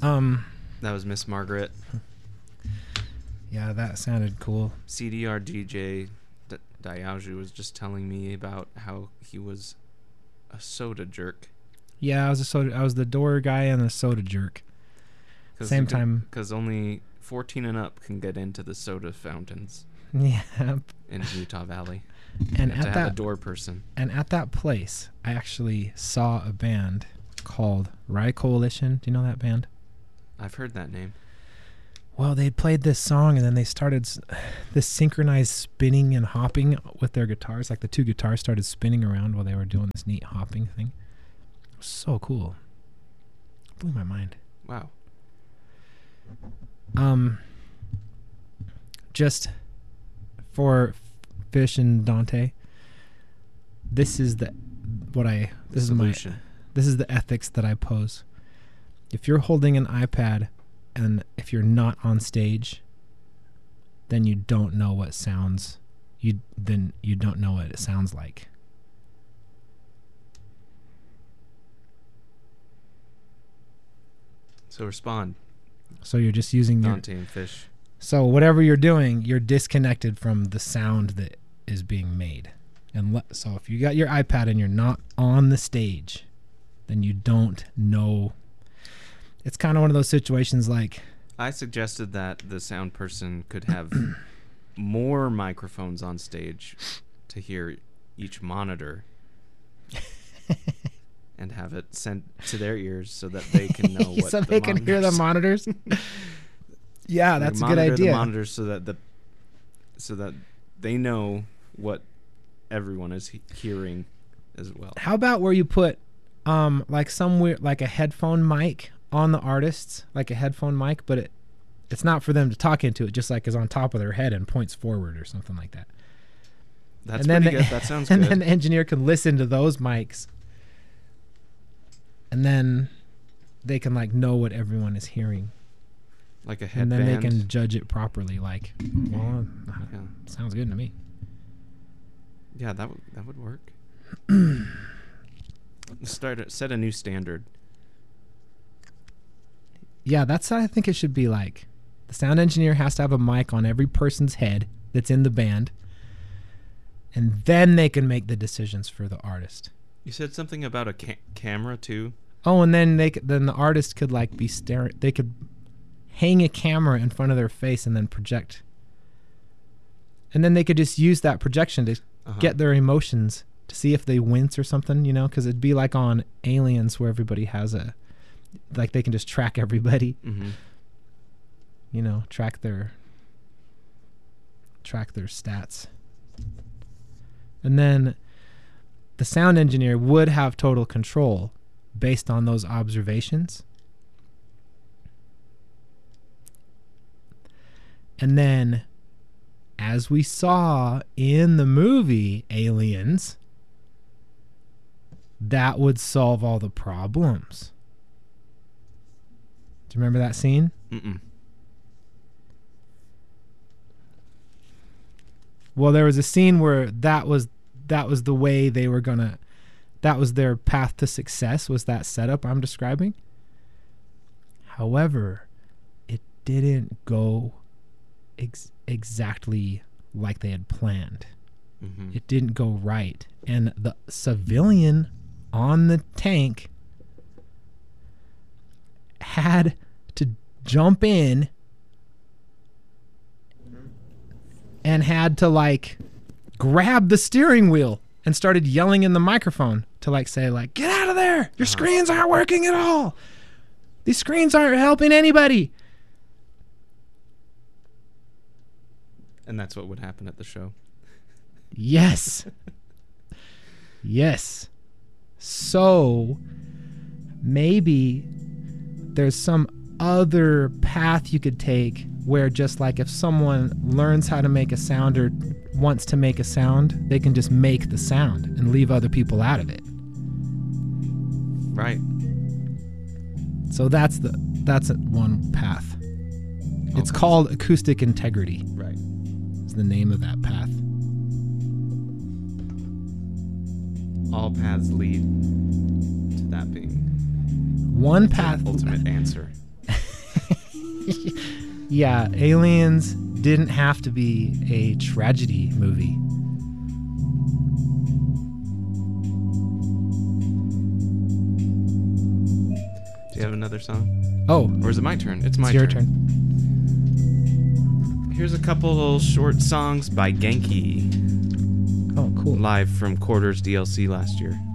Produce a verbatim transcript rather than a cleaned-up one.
Um, that was Miss Margaret. Yeah, that sounded cool. C D R D J D- Diaju was just telling me about how he was a soda jerk. Yeah, I was a soda. I was the door guy and the soda jerk. Same time, because only fourteen and up can get into the soda fountains. Yeah. In Utah Valley, and you have at to that have a door person. And at that place, I actually saw a band called Rye Coalition. Do you know that band? I've heard that name. Well, they played this song, and then they started this synchronized spinning and hopping with their guitars. Like the two guitars started spinning around while they were doing this neat hopping thing. It was so cool. Blew my mind. Wow. Um, just for Fish and Dante, this is the what I this is my this is the ethics that I pose. If you're holding an iPad and if you're not on stage, then you don't know what sounds you then you don't know what it sounds like. So respond. So you're just using Dante your, and Fish. So whatever you're doing, you're disconnected from the sound that is being made. And le- so if you got your iPad and you're not on the stage, then you don't know. It's kind of one of those situations like... I suggested that the sound person could have more microphones on stage to hear each monitor and have it sent to their ears so that they can know what so the they can hear the monitors. Yeah, that's a good monitor idea. The monitors so that the so that they know what everyone is he- hearing as well. How about where you put um like somewhere like a headphone mic on the artists, like a headphone mic, but it it's not for them to talk into, it just like is on top of their head and points forward or something like that. That's and pretty then good. That sounds and good. And then the engineer can listen to those mics. And then they can like know what everyone is hearing. Like a headband. And then they can judge it properly. Like, well, yeah. Sounds good to me. Yeah, that would that would work. Start a, set a new standard. Yeah, that's how I think it should be like. The sound engineer has to have a mic on every person's head that's in the band, and then they can make the decisions for the artist. You said something about a ca- camera too. Oh, and then they could, then the artist could like be staring. They could hang a camera in front of their face and then project. And then they could just use that projection to uh-huh. get their emotions to see if they wince or something, you know, because it'd be like on Aliens where everybody has a, like they can just track everybody, mm-hmm. you know, track their, track their stats. And then the sound engineer would have total control based on those observations. And then, as we saw in the movie Aliens, that would solve all the problems. Do you remember that scene? Mm-mm. Well, there was a scene where that was that was the way they were gonna, that was their path to success, was that setup I'm describing. However, it didn't go ex- exactly like they had planned. Mm-hmm. It didn't go right. And the civilian on the tank had to jump in and had to like grab the steering wheel and started yelling in the microphone to like say like, get out of there. Your screens aren't working at all. These screens aren't helping anybody. And that's what would happen at the show. Yes. Yes. So maybe there's some other path you could take where just like if someone learns how to make a sound or wants to make a sound, they can just make the sound and leave other people out of it. Right. So that's the that's one path. Okay. It's called acoustic integrity. Right. Is the name of that path. All paths lead to that being one path ultimate answer. Yeah, Aliens didn't have to be a tragedy movie. Do you have another song? Oh. Or is it my turn? It's my it's your turn. turn. Here's a couple short songs by Genki. Oh, cool. Live from Quarters D L C last year.